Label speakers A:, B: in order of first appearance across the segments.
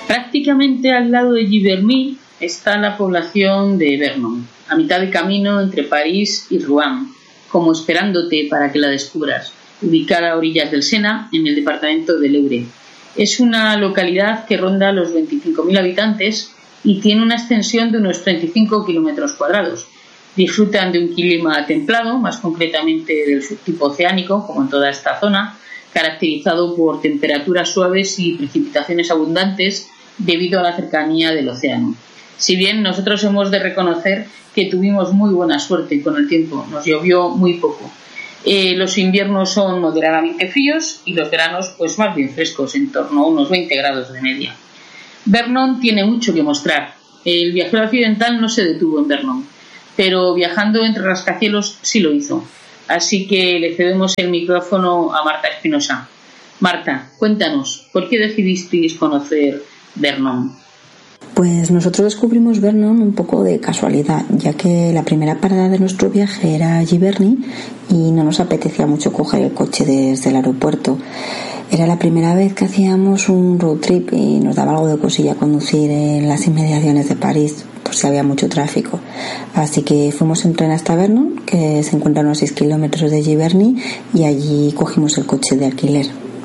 A: Prácticamente al lado de Giverny está la población de Vernon, a mitad de camino entre París y Rouen, como esperándote para que la descubras, ubicada a orillas del Sena, en el departamento del Eure. Es una localidad que ronda los 25.000 habitantes y tiene una extensión de unos 35 kilómetros cuadrados. Disfrutan de un clima templado, más concretamente del subtipo oceánico, como en toda esta zona, caracterizado por temperaturas suaves y precipitaciones abundantes debido a la cercanía del océano. Si bien nosotros hemos de reconocer que tuvimos muy buena suerte con el tiempo, nos llovió muy poco. Los inviernos son moderadamente fríos y los veranos pues más bien frescos, en torno a unos 20 grados de media. Vernon tiene mucho que mostrar. El viajero occidental no se detuvo en Vernon, pero viajando entre rascacielos sí lo hizo. Así que le cedemos el micrófono a Marta Espinosa. Marta, cuéntanos, ¿por qué decidisteis conocer Vernon?
B: Pues nosotros descubrimos Vernon un poco de casualidad, ya que la primera parada de nuestro viaje era Giverny y no nos apetecía mucho coger el coche desde el aeropuerto. Era la primera vez que hacíamos un road trip y nos daba algo de cosilla conducir en las inmediaciones de París, por si había mucho tráfico. Así que fuimos en tren hasta Vernon, que se encuentra a unos 6 kilómetros de Giverny, y allí cogimos el coche de alquiler.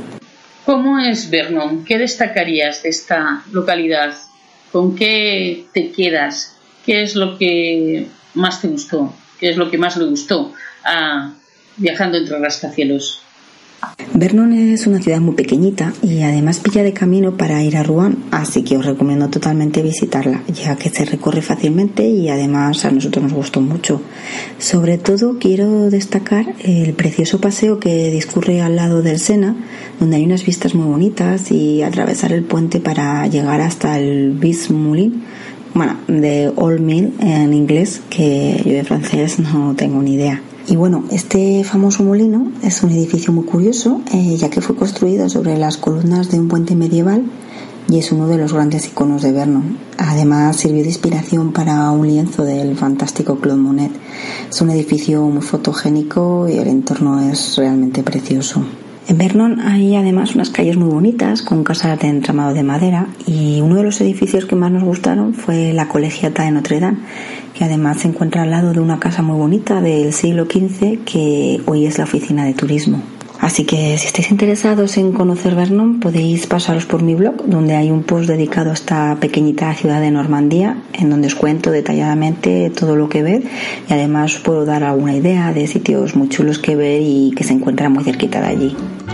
A: ¿Cómo es Vernon? ¿Qué destacarías de esta localidad? ¿Con qué te quedas? ¿Qué es lo que más te gustó? ¿Qué es lo que más le gustó viajando entre rascacielos?
B: Vernon es una ciudad muy pequeñita y además pilla de camino para ir a Rouen, así que os recomiendo totalmente visitarla, ya que se recorre fácilmente y además a nosotros nos gustó mucho. Sobre todo quiero destacar el precioso paseo que discurre al lado del Sena, donde hay unas vistas muy bonitas, y atravesar el puente para llegar hasta el Bis Moulin, de Old Mill en inglés, que yo de francés no tengo ni idea. Y bueno, este famoso molino es un edificio muy curioso, ya que fue construido sobre las columnas de un puente medieval y es uno de los grandes iconos de Vernon. Además sirvió de inspiración para un lienzo del fantástico Claude Monet. Es un edificio muy fotogénico y el entorno es realmente precioso. En Vernon hay además unas calles muy bonitas con casas de entramado de madera, y uno de los edificios que más nos gustaron fue la Colegiata de Notre Dame, que además se encuentra al lado de una casa muy bonita del siglo XV que hoy es la oficina de turismo. Así que si estáis interesados en conocer Vernon, podéis pasaros por mi blog, donde hay un post dedicado a esta pequeñita ciudad de Normandía, en donde os cuento detalladamente todo lo que ver, y además os puedo dar alguna idea de sitios muy chulos que ver y que se encuentran muy cerquita de allí.